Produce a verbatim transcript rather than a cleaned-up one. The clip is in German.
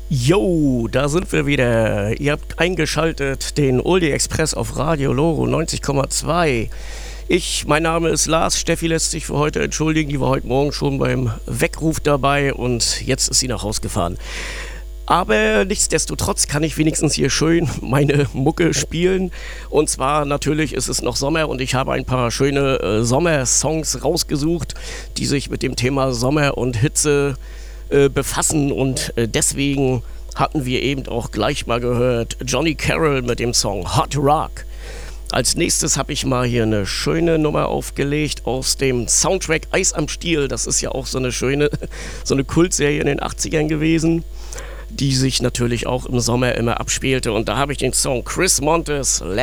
Jo, da sind wir wieder. Ihr habt eingeschaltet den Oldie Express auf Radio Loro neunzig Komma zwei. Ich, mein Name ist Lars. Steffi lässt sich für heute entschuldigen. Die war heute Morgen schon beim Weckruf dabei und jetzt ist sie nach Haus gefahren. Aber nichtsdestotrotz kann ich wenigstens hier schön meine Mucke spielen. Und zwar natürlich ist es noch Sommer und ich habe ein paar schöne äh, Sommersongs rausgesucht, die sich mit dem Thema Sommer und Hitze äh, befassen. Und äh, deswegen hatten wir eben auch gleich mal gehört Johnny Carroll mit dem Song Hot Rock. Als nächstes habe ich mal hier eine schöne Nummer aufgelegt aus dem Soundtrack Eis am Stiel. Das ist ja auch so eine schöne, so eine Kultserie in den achtzigern gewesen, die sich natürlich auch im Sommer immer abspielte. Und da habe ich den Song Chris Montes